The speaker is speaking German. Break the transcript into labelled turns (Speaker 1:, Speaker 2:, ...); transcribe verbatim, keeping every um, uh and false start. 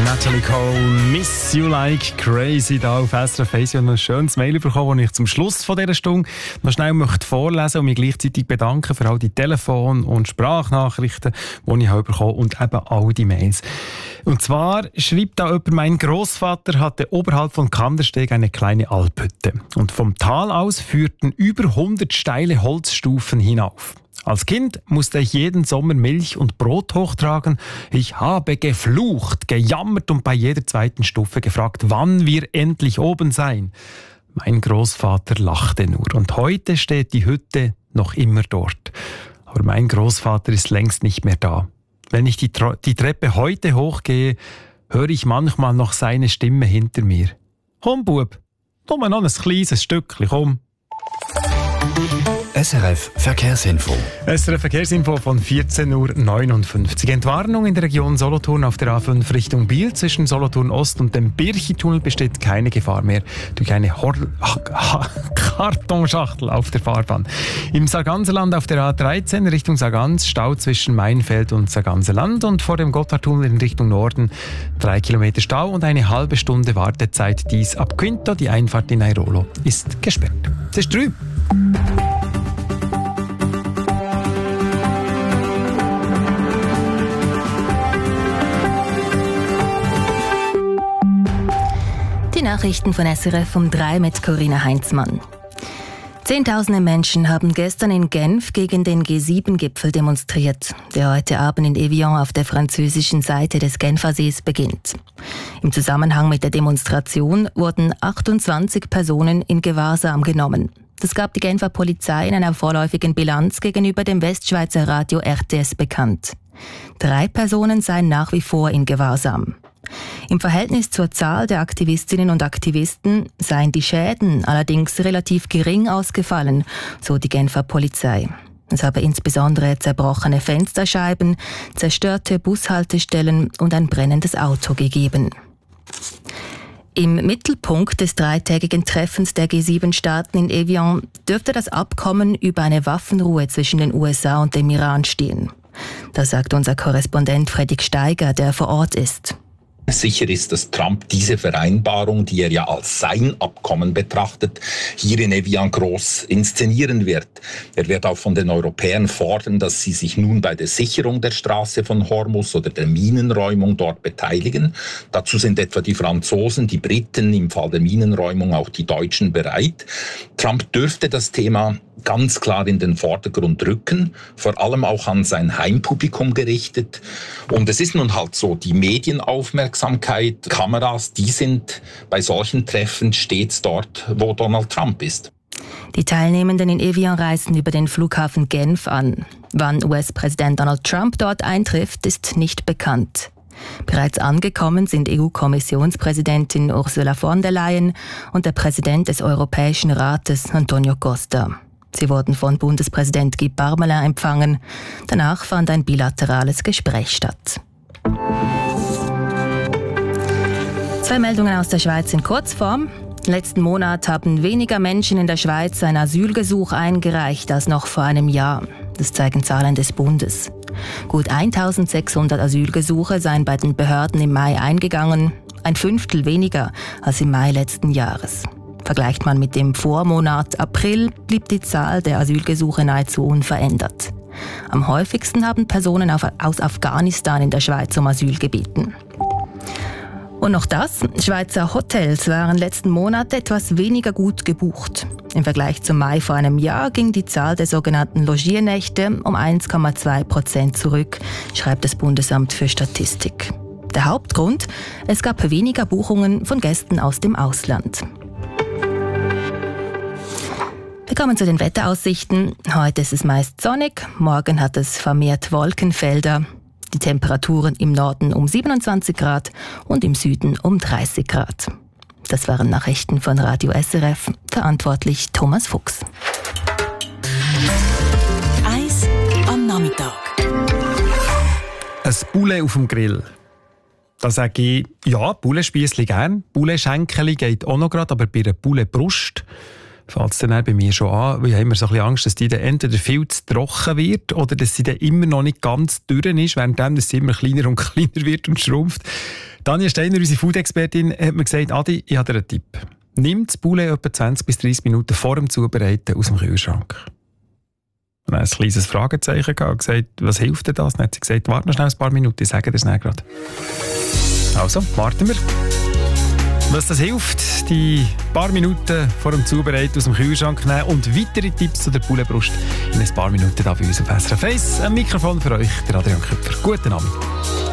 Speaker 1: Natalie Cole, Miss You Like Crazy, da auf S R F eins. Ich habe noch ein schönes Mail bekommen, das ich zum Schluss von dieser Stunde noch schnell möchte vorlesen und mich gleichzeitig bedanken für all die Telefon- und Sprachnachrichten, die ich habe bekommen und eben all die Mails. Und zwar schreibt da jemand, mein Großvater hatte oberhalb von Kandersteg eine kleine Alphütte und vom Tal aus führten über hundert steile Holzstufen hinauf. Als Kind musste ich jeden Sommer Milch und Brot hochtragen. Ich habe geflucht, gejammert und bei jeder zweiten Stufe gefragt, wann wir endlich oben seien. Mein Großvater lachte nur und heute steht die Hütte noch immer dort. Aber mein Großvater ist längst nicht mehr da. Wenn ich die, Tro- die Treppe heute hochgehe, höre ich manchmal noch seine Stimme hinter mir. Komm, Bub, komm noch ein kleines Stückchen, komm.
Speaker 2: S R F Verkehrsinfo.
Speaker 1: S R F Verkehrsinfo von vierzehn Uhr neunundfünfzig. Entwarnung in der Region Solothurn auf der A fünf Richtung Biel. Zwischen Solothurn Ost und dem Birchi-Tunnel besteht keine Gefahr mehr durch eine Hor- Ach, Kartonschachtel auf der Fahrbahn. Im Sarganserland auf der A dreizehn Richtung Sargans Stau zwischen Mainfeld und Sarganserland und vor dem Gotthardtunnel in Richtung Norden drei Kilometer Stau und eine halbe Stunde Wartezeit. Dies ab Quinto, die Einfahrt in Airolo ist gesperrt. Es ist drei.
Speaker 3: Die Nachrichten von S R F um drei mit Corinna Heinzmann. Zehntausende Menschen haben gestern in Genf gegen den G sieben Gipfel demonstriert, der heute Abend in Evian auf der französischen Seite des Genfersees beginnt. Im Zusammenhang mit der Demonstration wurden achtundzwanzig Personen in Gewahrsam genommen. Das gab die Genfer Polizei in einer vorläufigen Bilanz gegenüber dem Westschweizer Radio R T S bekannt. Drei Personen seien nach wie vor in Gewahrsam. Im Verhältnis zur Zahl der Aktivistinnen und Aktivisten seien die Schäden allerdings relativ gering ausgefallen, so die Genfer Polizei. Es habe insbesondere zerbrochene Fensterscheiben, zerstörte Bushaltestellen und ein brennendes Auto gegeben. Im Mittelpunkt des dreitägigen Treffens der G sieben Staaten in Evian dürfte das Abkommen über eine Waffenruhe zwischen den U S A und dem Iran stehen. Das sagt unser Korrespondent Fredrik Steiger, der vor Ort ist.
Speaker 4: Sicher ist, dass Trump diese Vereinbarung, die er ja als sein Abkommen betrachtet, hier in Evian groß inszenieren wird. Er wird auch von den Europäern fordern, dass sie sich nun bei der Sicherung der Straße von Hormuz oder der Minenräumung dort beteiligen. Dazu sind etwa die Franzosen, die Briten, im Fall der Minenräumung auch die Deutschen bereit. Trump dürfte das Thema ganz klar in den Vordergrund rücken, vor allem auch an sein Heimpublikum gerichtet. Und es ist nun halt so, die Medienaufmerksamkeit, Kameras, die sind bei solchen Treffen stets dort, wo Donald Trump ist.
Speaker 3: Die Teilnehmenden in Evian reisen über den Flughafen Genf an. Wann U S-Präsident Donald Trump dort eintrifft, ist nicht bekannt. Bereits angekommen sind E U-Kommissionspräsidentin Ursula von der Leyen und der Präsident des Europäischen Rates, Antonio Costa. Sie wurden von Bundespräsident Guy Parmelin empfangen. Danach fand ein bilaterales Gespräch statt. Zwei Meldungen aus der Schweiz in Kurzform. Letzten Monat haben weniger Menschen in der Schweiz ein Asylgesuch eingereicht als noch vor einem Jahr. Das zeigen Zahlen des Bundes. Gut eintausendsechshundert Asylgesuche seien bei den Behörden im Mai eingegangen, ein Fünftel weniger als im Mai letzten Jahres. Vergleicht man mit dem Vormonat April, blieb die Zahl der Asylgesuche nahezu unverändert. Am häufigsten haben Personen aus Afghanistan in der Schweiz um Asyl gebeten. Und noch das, Schweizer Hotels waren letzten Monat etwas weniger gut gebucht. Im Vergleich zum Mai vor einem Jahr ging die Zahl der sogenannten Logiernächte um eins Komma zwei Prozent zurück, schreibt das Bundesamt für Statistik. Der Hauptgrund, es gab weniger Buchungen von Gästen aus dem Ausland. Wir kommen zu den Wetteraussichten. Heute ist es meist sonnig, morgen hat es vermehrt Wolkenfelder. Die Temperaturen im Norden um siebenundzwanzig Grad und im Süden um dreißig Grad. Das waren Nachrichten von Radio S R F, verantwortlich Thomas Fuchs.
Speaker 5: Eis am Nachmittag.
Speaker 1: Ein Poulet auf dem Grill. Da sage ich, ja, Poulet-Spiessli gern. Poulet-Schenkeli geht auch noch gerade, aber bei einer Poulet-Brust fängt es dann bei mir schon an, weil ich habe immer so ein bisschen Angst, dass die dann entweder viel zu trocken wird oder dass sie dann immer noch nicht ganz dürr ist, währenddem dass sie immer kleiner und kleiner wird und schrumpft. Daniel Steiner, unsere Food-Expertin, hat mir gesagt, Adi, ich habe dir einen Tipp. Nimm das Poulet etwa zwanzig bis dreißig Minuten vor dem Zubereiten aus dem Kühlschrank. Und dann ein kleines Fragezeichen gehabt und gesagt, was hilft dir das? Dann hat sie gesagt, warte noch schnell ein paar Minuten, ich sage dir das nicht gerade. Also, warten wir. Was das hilft, die paar Minuten vor dem Zubereiten aus dem Kühlschrank nehmen und weitere Tipps zu der Pouletbrust in ein paar Minuten da bei uns auf S R F eins. Ein Mikrofon für euch, der Adrian Küpfer. Guten Abend.